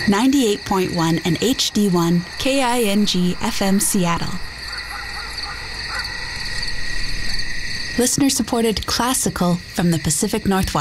98.1 and HD1 KING FM Seattle. Listener-supported classical from the Pacific Northwest.